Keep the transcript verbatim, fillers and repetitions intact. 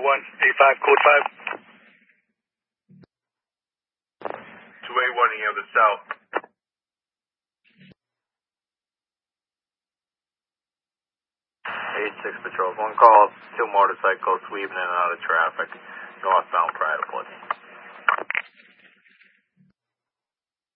one, eighty-five, code five. two eighty-one, you have the south. eighty-six patrols, one call, two motorcycles sweeping in and out of traffic, northbound Pride of Pussy.